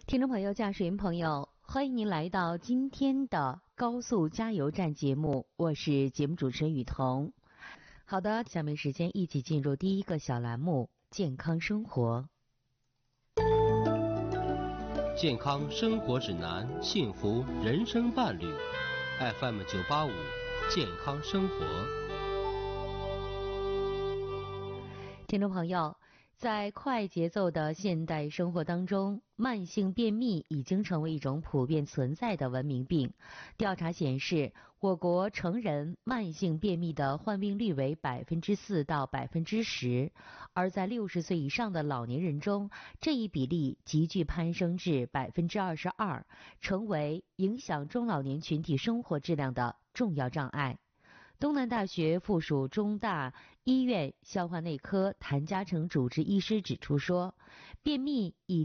听众朋友、驾驶员朋友，欢迎您来到今天的高速加油站节目，我是节目主持人雨桐。好的，下面时间一起进入第一个小栏目——健康生活。 健康生活指南，幸福人生伴侣。FM 985，健康生活。 听众朋友，在快节奏的现代生活当中，慢性便秘已经成为一种普遍存在的文明病。调查显示，我国成人慢性便秘的患病率为4%到10%，而在60岁以上的老年人中，这一比例急剧攀升至22%，成为影响中老年群体生活质量的重要障碍。东南大学附属中大医院消化内科谭家成主治医师指出说，便秘已